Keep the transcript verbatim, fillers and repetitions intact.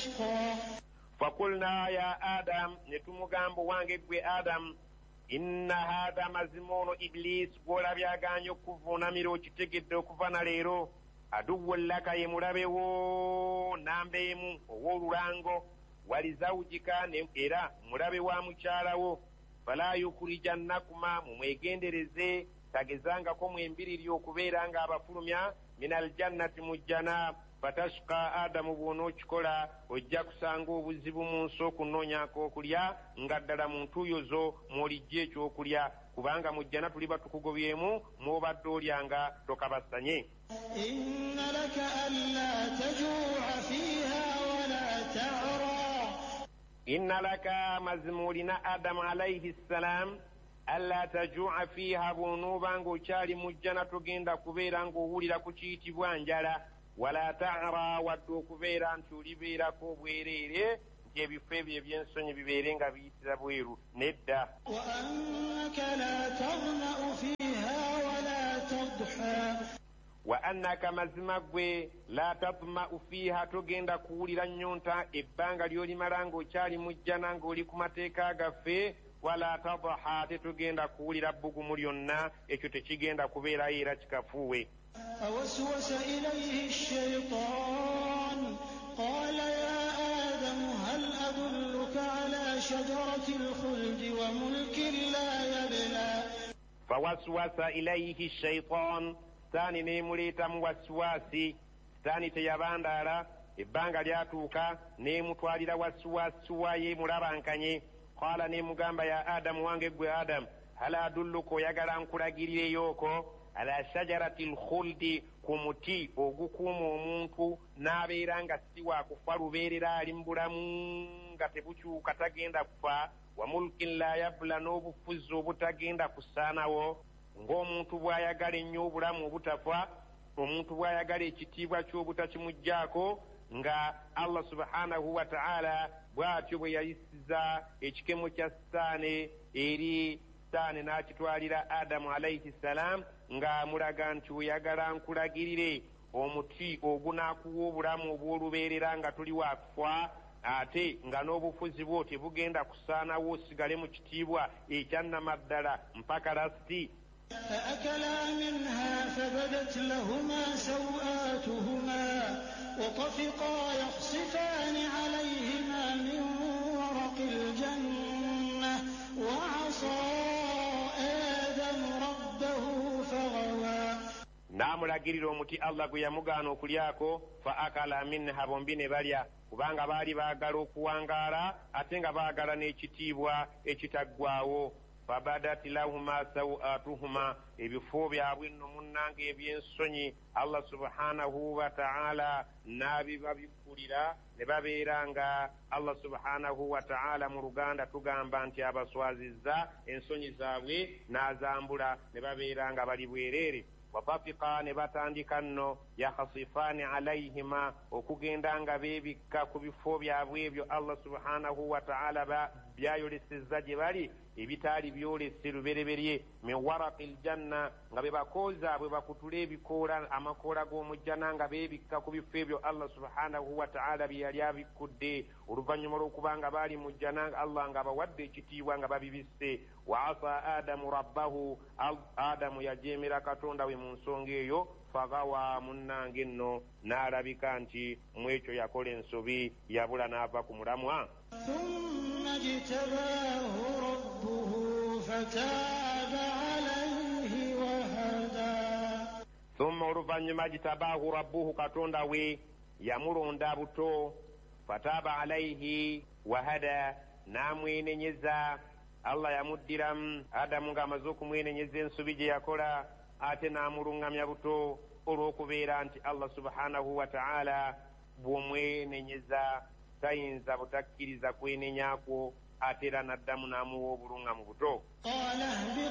تشقى فقلنا يا آدم نتمغامب وانجب آدم إن هذا مزمون إبليس ولا بيغان يكفونا ميرو تتجد كفانا ليرو عدو لك يمرابيو نامبيمو وورانغو ولزوجك نمئرا مرابيو مچاراو فلا يخرجنكما مميغندرزي tagezanga ko mwembiriri okubeera nga abafulumya minal jannati mujjana fatashqa adamu bw'onookikola ojja kusanga obuzibu mu nsi okunoonyaako okulya nga ddala mu ntuuyo mw'olijja ekyokulya kubanga mujjana tuli batukugobyemu mw'obadde olyanga tokabasanye. inna laka alla tajuu'a fiiha wala ta'ra inna laka mazimulina adamu alayhi ssalam alla taju'a fiha bw'onooba ng'okyali mujjana togenda kubeera ng'owulira ku kiyitibwa njala wala ta'ra wadde okubeera nti olibeerako obwereere nti ebifo ebyo ebyensonyi bibeere nga biyitira bweru nedda. wa annaka la taghma'u fiha wala tadha wa annaka mazima gwe la tatma'u fiha togenda kuwulira nnyonta ebbanga ly'olimala ng'okyali mujjana ng'oli ku mateeka gaffe wala tadha tetugenda kuwulira bbugumu lyonna ekyo tekigenda kubeerayo era kikafuuwe. awaswasa ilayhi ash-shaytan qala ya adamu hal adulluka ala shajarati al-khuldi wa mulkin la yabla fawaswasa ilayhi ash-shaytan sitaani neemuleeta mu wasiwasi. sitaani teyabandaala ebbanga lyatuuka neemutwalira wasiwasiwa ye mulabankanye. qala nemugamba ya adamu wange gwe adamu hal adulluka oyagala nkulagirireyooko ala shajarati lkhuldi ku muti ogukuuma omuntu n'abeera nga si wakufa lubeerera ali mu bulamu nga tebukyuka tagenda kufa wa mulkin la yabla n'obufuzi obutagenda kusaanawo ng'omuntu bw'ayagala ennyo obulamu obutafa omuntu bw'ayagala ekitiibwa ky'obutakimugjaako nga Allah subhanahu wa ta'ala bw'atyo bwe yayisiza ekikemo kya sitaani eri sitaani n'akitwalira adamu alayhi salaam ng'amulaga nti oyagala nkulagirire omuti ogunaakuwa obulamu obw'olubeerera nga tuli wakufa ate nga n'obufuzi bwo tebugenda kusaanawo osigale mu kitiibwa ekyannamaddala mpaka lasiti. فأكلا منها فبدت لهما سوآتهما وطفقا يخصفان عليهما من ورق الجنة وعصى آدم ربه فغوى. n'amulagirira omuti Allah gwe yamugaana okulyako fa akala minha bombi ne balya kubanga baali baagala okuwangaala ate nga baagala n'ekitiibwa ekitaggwaawo. fabadat lahuma sawatuhuma ebifo byabwe nno munnange ebyensonyi Allah subhanahu wa ta'ala n'abibabikkulira ne babeera nga Allah subhanahu wa ta'ala mu Luganda tugamba nti abaswazizza ensonyi zaabwe n'azambula ne babeera nga bali bwereere. watafiqa ne batandika nno yakhasifaani alayhima okugenda nga beebikka ku bifo byabwe ebyo Allah subhanahu wa ta'ala byayolesezza gye bali ebitaali byolese lubereberye min waraqil janna nga bwe bakooza bwe bakutula ebikoola amakoola g'omujjana nga beebikka ku bifo ebyo Allah subhanahu wa ta'ala bye yali abikkudde oluvannyuma lw'okuba nga baali mu jjana Allah nga bawadde ekitiibwa nga babibisse. wa asa adamu rabbahu adamu yajeemera katonda we mu nsonga eyo fagawa munnange nno n'alabika nti mu ekyo yakola ensobi yabula n'ava ku mulamwa. thumma jtabaahu rabbuhu fataaba alayhi wa hada thumma oluvannyuma jitabaahu rabbuhu katonda we yamulonda buto fataaba alayhi wa hada n'amwenenyeza. Allah yamuddiramu adamu ng'amaze okumwenenyeza ensobi gye yakola ate n'amuluŋŋamya buto olw'okubeera nti Allah subhanahu wa ta'ala bw'omwenenyeza tayinza butakkiriza kwenenyaakwo ate era n'addamu n'amuwa obuluŋŋamu buto.